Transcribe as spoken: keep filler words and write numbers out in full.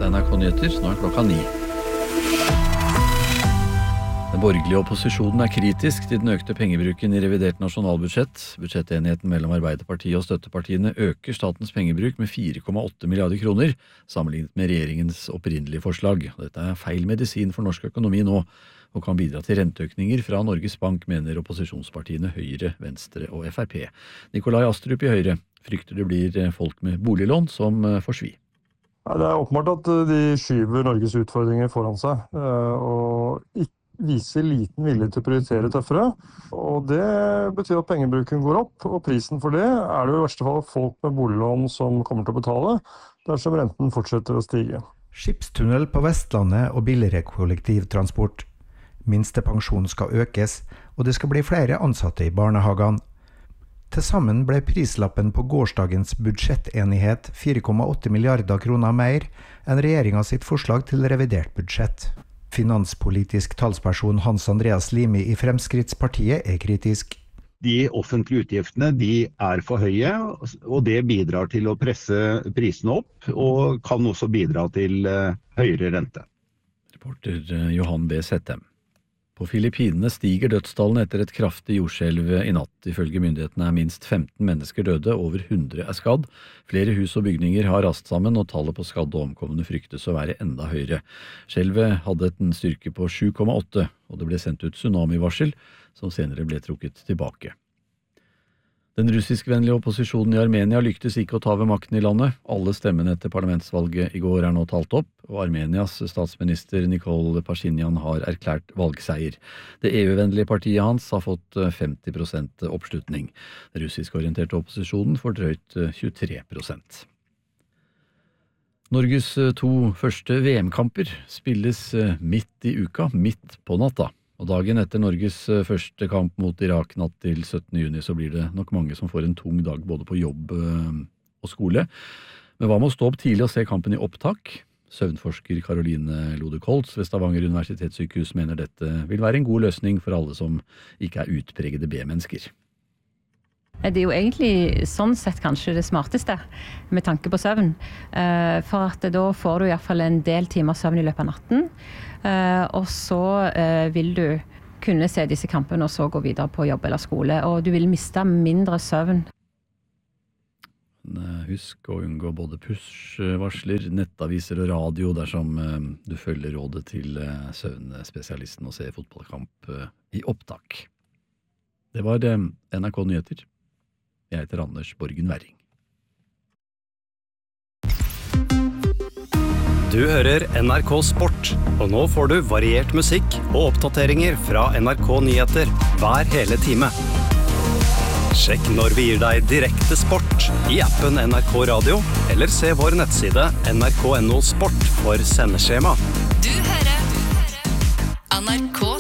N R K Nyheter, snart klokka ni. Den borgerlige opposisjonen er kritisk til den økte pengebruken i revidert nasjonalbudsjett. Budsjettenigheten mellom Arbeiderpartiet og støttepartiene øker statens pengebruk med fire komma åtte milliarder kroner, sammenlignet med regjeringens opprinnelige forslag. Dette er feil medisin for norsk økonomi nå, og kan bidra til renteøkninger fra Norges Bank, mener opposisjonspartiene Høyre, Venstre og F R P. Nikolai Astrup i Høyre frykter det blir folk med boliglån som får svi. Ja, det er åpenbart at de skyver Norges utfordringer foran seg, og ikke viser liten vilje til å prioritere tøffere, og det betyr at pengebruken går opp, og prisen for det er det i verste fall folk med boliglån som kommer til å betale, dersom renten fortsetter å stige. Skipstunnel på Vestlandet og billigere kollektivtransport. Minstepensjon skal økes, og det skal bli flere ansatte i barnehagene. Til sammen ble prislappen på gårsdagens budsjettenighet fire komma åtte milliarder kroner mer enn regjeringen sitt forslag til revidert budsjett. Finanspolitisk talsperson Hans Andreas Limi i Fremskrittspartiet er kritisk. De offentlige utgiftene de er for høye, og det bidrar til å presse prisene opp, og kan også bidra til høyere rente. Reporter Johan B. Settem. På Filippinene stiger dødstallene etter et kraftig jordskjelv i natt. Ifølge myndighetene er minst femten mennesker døde, over hundre er skadd. Flere hus og bygninger har rast sammen, og tallet på skadde og omkomne fryktes å være enda høyere. Skjelvet hadde en styrke på sju komma åtte, og det ble sendt ut tsunamivarsel, som senere ble trukket tilbake. Den russiskvennlige opposisjonen i Armenia lyktes ikke å ta ved makten i landet. Alle stemmene etter parlamentsvalget i går er nå talt opp, og Armenias statsminister Nikol Pashinyan har erklært valgseier. Det E U-vennlige partiet hans har fått femti prosent oppslutning. Den russisk-orienterte opposisjonen får drøyt tjuetre prosent. Norges to første V M-kamper spilles midt i uka, midt på natta. Og dagen etter Norges første kamp mot Irak natt til syttende juni så blir det nok mange som får en tung dag både på jobb og skole. Men hva med å stå opp tidlig og se kampen i opptak? Søvnforsker Caroline Lode-Koltz ved Stavanger Universitetssykehus mener dette vil være en god løsning for alle som ikke er utpregede B-mennesker. Det er jo egentlig sånn sett kanskje det smarteste med tanke på søvn. For at da får du i hvert fall en del timer søvn i løpet av natten. Og så vil du kunne se disse kampene og så gå videre på jobb eller skole. Og du vil miste mindre søvn. Husk å unngå både push-varsler, nettaviser og radio dersom du følger rådet til søvnspesialisten og ser fotballkamp i opptak. Det var N R K Nyheter. Jeg heter Anders Borgen Werring. Du hører N R K Sport, og nå får du variert musikk og oppdateringer fra N R K Nyheter hver hele time. Sjekk når vi gir deg direkte sport i appen N R K Radio, eller se vår nettside N R K punktum no sport for sendeskjema. Du hører N R K